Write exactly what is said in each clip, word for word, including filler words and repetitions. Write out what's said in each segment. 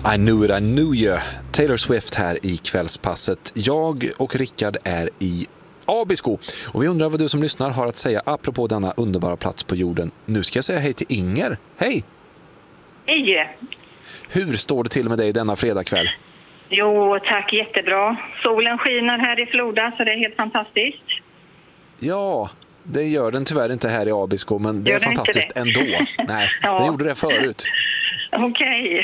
I knew it, I knew you. Taylor Swift här i kvällspasset. Jag och Rickard är i Abisko och vi undrar vad du som lyssnar har att säga apropå denna underbara plats på jorden. Nu ska jag säga hej till Inger. Hej! Hej! Hur står det till med dig denna fredagkväll? Jo, tack, jättebra. Solen skiner här i Floda så det är helt fantastiskt. Ja, det gör den tyvärr inte här i Abisko, men det Gör är den fantastiskt inte det? ändå. Nej, Ja. den gjorde det förut. Okej.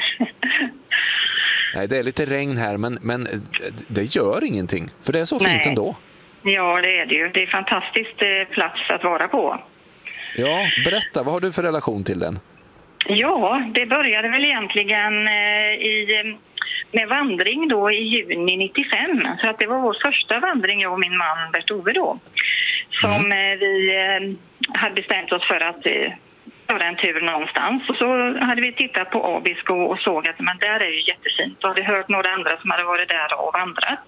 Nej, det är lite regn här, men, men det gör ingenting. För det är så fint Nej. ändå. Ja, det är det ju. Det är en fantastisk eh, plats att vara på. Ja, berätta, vad har du för relation till den? Ja, det började väl egentligen eh, i, med vandring då i juni nittiofem. Så att det var vår första vandring, jag och min man Bert-Ove då. Som Mm. eh, vi eh, hade bestämt oss för att eh, göra en tur någonstans. Och så hade vi tittat på Abisko och såg att men där är ju jättefint. Och hade hört några andra som hade varit där och vandrat.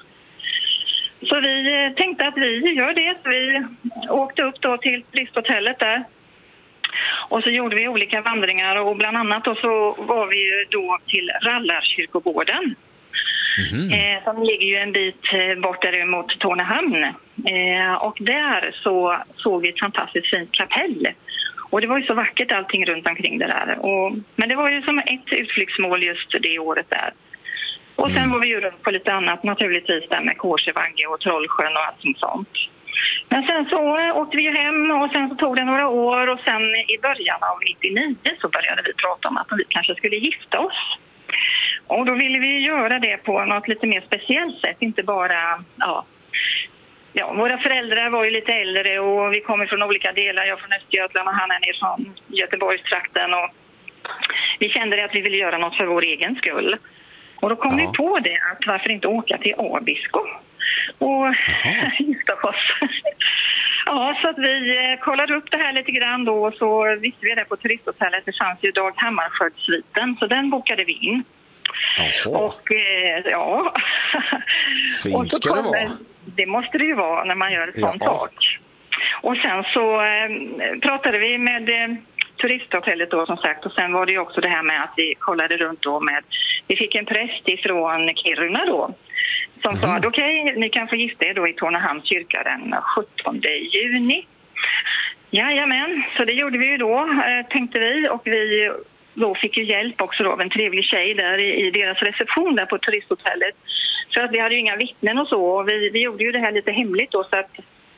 Så vi eh, tänkte att vi gör det. Så vi åkte upp då till turisthotellet där. Och så gjorde vi olika vandringar och bland annat då så var vi ju då till Rallarkyrkogården. Mhm. Eh, som ligger ju en bit eh, bort där mot Tornehamn. Eh, och där så såg vi ett fantastiskt fint kapell. Och det var ju så vackert allting runt omkring det där. Och, men det var ju som ett utflyktsmål just det året där. Och sen Mm. var vi ju runt på lite annat naturligtvis där med Kårsevagge och Trollsjön och allt sånt. Men sen så åkte vi hem och sen så tog det några år och sen i början av nittionio så började vi prata om att vi kanske skulle gifta oss. Och då ville vi göra det på något lite mer speciellt sätt, inte bara, ja, ja våra föräldrar var ju lite äldre och vi kommer från olika delar, jag från Östergötland och han är från Göteborgstrakten och vi kände det att vi ville göra något för vår egen skull. Och då kom Ja. vi på det, att varför inte åka till Abisko och gifta oss. Ja, så att vi eh, kollade upp det här lite grann då och så visste vi det på turisthotellet. Det fanns ju Dag Hammarskjöldsviten, så den bokade vi in. Jaha, Och eh, ja, fint och så ska det kom- vara. Det måste det ju vara när man gör ett sånt Ja. sak. Och sen så eh, pratade vi med eh, turisthotellet då som sagt och sen var det ju också det här med att vi kollade runt då med, vi fick en präst ifrån Kiruna då som sa att okej, ni kan få gifta er då i Tornehamns kyrka den sjuttonde juni. Jajamän, så det gjorde vi ju då, eh, tänkte vi, och vi då fick ju hjälp också då av en trevlig tjej där i, i deras reception där på turisthotellet. För att vi hade ju inga vittnen och så, och vi, vi gjorde ju det här lite hemligt då så att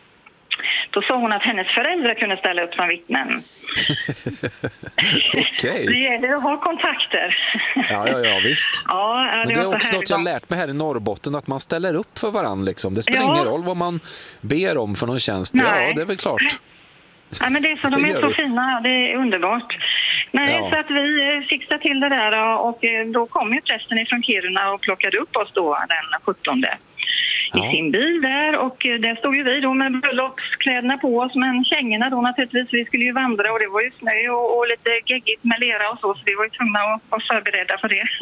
då sa hon att hennes föräldrar kunde ställa upp som vittnen. Okej. Det gäller att ha kontakter. Ja, ja, ja, visst. Ja, ja, Men det var är så också här något jag idag. lärt mig här i Norrbotten, att man ställer upp för varann liksom. Det spelar Ja. ingen roll vad man ber om för någon tjänst. Nej. Ja, det är väl klart. Ja, men det är så, de Det är gör så vi. fina, det är underbart. Nej, Ja. så att vi eh, fixade till det där och eh, då kom ju prästen ifrån Kiruna och plockade upp oss då den sjuttonde i Ja. sin bil där och eh, där stod ju vi då med bröllopskläderna på oss, men kängorna då naturligtvis, vi skulle ju vandra och det var ju snö och, och lite geggigt med lera och så, så vi var ju tvungna att vara förberedda för det.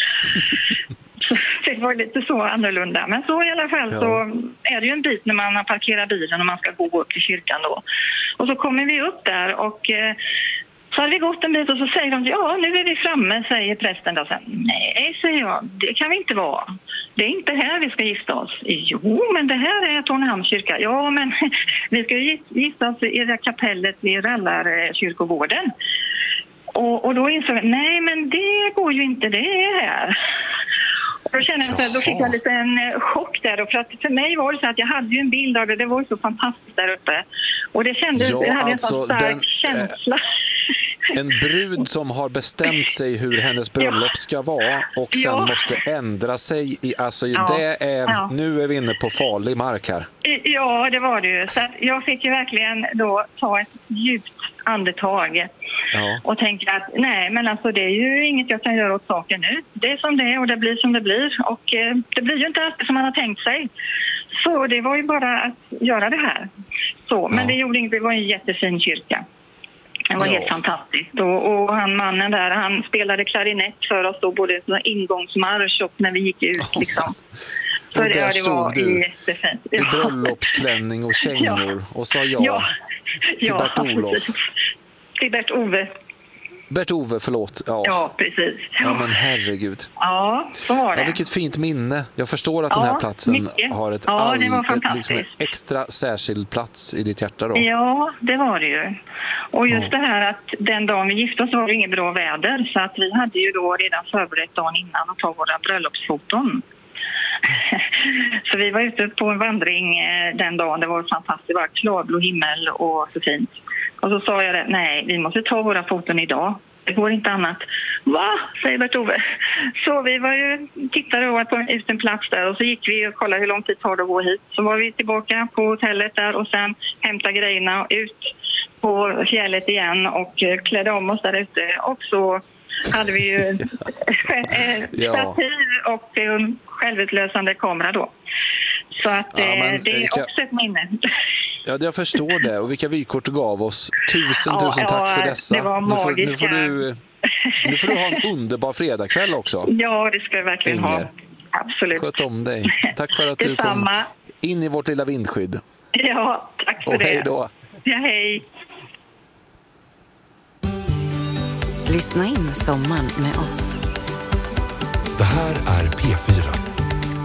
Så det var lite så annorlunda. Men så i alla fall Ja. så är det ju en bit när man parkerar bilen och man ska gå upp till kyrkan då. Och så kommer vi upp där och eh, så hade vi gått en bit och så säger de ja, nu är vi framme, säger prästen då. Sen, nej, säger jag, det kan vi inte vara. Det är inte här vi ska gifta oss. Jo, men det här är Tornehamns kyrka. Ja, men vi ska ju gifta oss i det kapellet vid Rallarkyrkogården. Och, och då insåg jag, nej men det går ju inte, det är här. Och då kände jag så här, då fick jag lite en eh, chock där. Och för att för mig var det så att jag hade ju en bild av det, det var ju så fantastiskt där uppe. Och det kändes, Ja, jag hade alltså, en sån stark den, känsla. En brud som har bestämt sig hur hennes bröllop ska vara och sen Ja. måste ändra sig i, alltså Ja. det är, Ja. nu är vi inne på farlig mark här. Ja, det var det ju. Så att jag fick ju verkligen då ta ett djupt andetag Ja. och tänka att nej, men alltså det är ju inget jag kan göra åt saken nu. Det är som det är och det blir som det blir. Och eh, det blir ju inte alltid som man har tänkt sig. Så det var ju bara att göra det här. Så, men Ja. det gjorde inte, det var en jättefin kyrka. Det var Ja. helt fantastiskt. Och, och han mannen där, han spelade klarinett för oss då, både som ingångsmarsch och när vi gick ut liksom. Så Och det, där ja, det stod var du jättefint. i bröllopsklänning och kängor och sa ja, Ja, till ja, Bert-Olof. precis. Till Bert-Ove. Bert-Ove, förlåt. Ja. Ja, precis. Ja, men herregud. Ja, så var det. Ja, vilket fint minne. Jag förstår att Ja, den här platsen mycket. har ett, Ja, all, det var ett fantastiskt. liksom en extra särskild plats i ditt hjärta då. Ja, det var det ju. Och just Ja. det här att den dagen vi gifte oss var det inget bra väder. Så att vi hade ju då redan förberett dagen innan att ta våra bröllopsfoton. Så vi var ute på en vandring eh, den dagen. Det var fantastiskt. Det var klarblå himmel och så fint. Och så sa jag det, nej, vi måste ta våra foton idag. Det går inte annat. Va? Säger Bert-Ove. Så vi var ju, tittade då på ut en plats där och så gick vi och kollade hur lång tid tar det att gå hit. Så var vi tillbaka på hotellet där och sen hämtade grejerna ut på fjället igen och klädde om oss där ute. Och så hade vi ju Ja. stativ och en självutlösande kamera då. Så att Ja, men, eh, det är Erika, också ett minne. Ja, jag förstår det. Och vilka vykort du gav oss. Tusen, Ja, tusen tack ja, för dessa. det var Nu får, nu, får magiska. du, nu får du ha en underbar fredagkväll också. Ja, det ska jag verkligen Inger. ha. Absolut. Sköt om dig. Tack för att du kom Detsamma. in i vårt lilla vindskydd. Ja, tack för Och det. hej då. Ja, hej. Lyssna in sommaren med oss. Det här är P fyra.